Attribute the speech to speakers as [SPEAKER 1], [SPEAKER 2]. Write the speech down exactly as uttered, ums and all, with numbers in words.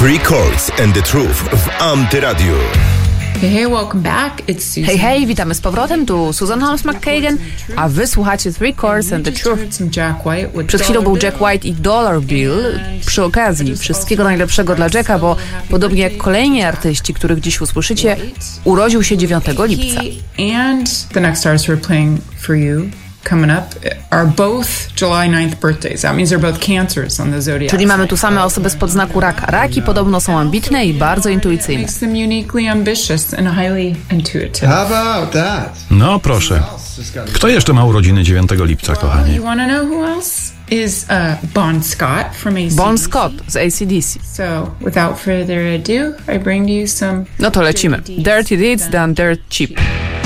[SPEAKER 1] Three Chords and the Truth w Antyradiu.
[SPEAKER 2] Hey, hey, welcome back. It's Susan.
[SPEAKER 3] Hej, hej, witamy z powrotem, tu Susan Holmes McKagan, a wy słuchacie Three Chords and the Truth. Przed chwilą był Jack White i Dollar Bill. Przy okazji, wszystkiego najlepszego dla Jacka, bo podobnie jak kolejni artyści, których dziś usłyszycie, urodził się dziewiątego lipca.
[SPEAKER 2] And the next stars who are playing for you coming up are both July ninth birthdays. That means they're both cancers on the zodiac.
[SPEAKER 3] Czyli mamy tu same osoby spod znaku raka. Raki podobno są ambitne i bardzo intuicyjne.
[SPEAKER 2] Makes them uniquely ambitious and highly intuitive.
[SPEAKER 4] How about that?
[SPEAKER 5] No proszę. Kto jeszcze ma urodziny dziewiątego lipca, kochani?
[SPEAKER 2] You want to know who else? Is uh, Bon Scott from A C D C.
[SPEAKER 3] Bon Scott z A C D C.
[SPEAKER 2] So, without further ado, I bring to you some...
[SPEAKER 3] No to lecimy. Dirty Deeds Done Dirt Cheap.